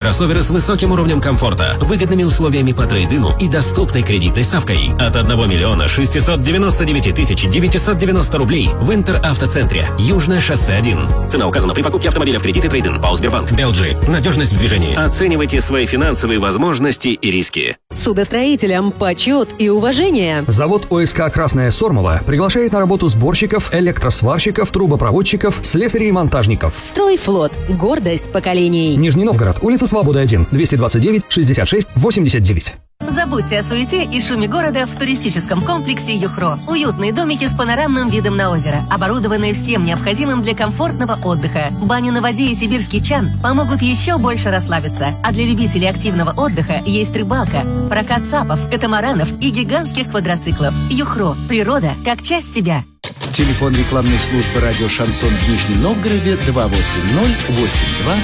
кроссоверы с высоким уровнем комфорта, выгодными условиями по трейд-ину и доступной кредитной ставкой. От 1 миллиона 699 тысяч 990 рублей в Интер-автоцентре. Южное шоссе 1. Цена указана при покупке автомобиля в кредит и трейд-ин. ПАО «Сбербанк». LG. Надежность в движении. Оценивайте свои финансовые возможности и риски. Судостроителям почет и уважение. Завод ОСК «Красная Сормова» приглашает на работу сборщиков, электросварщиков, трубопроводчиков, слесарей и монтажников. Стройфлот. Гордость поколений. Нижний Новгород. Улица Свободы 1. 229 66 89. Забудьте о суете и шуме города в туристическом комплексе «Юхро». Уютные домики с панорамным видом на озеро, оборудованные всем необходимым для комфортного отдыха. Баня на воде и сибирский чан помогут еще больше расслабиться. А для любителей активного отдыха есть рыбалка, прокат сапов, катамаранов и гигантских квадроциклов. «Юхро». Природа как часть тебя. Телефон рекламной службы радио «Шансон» в Нижнем Новгороде 280 82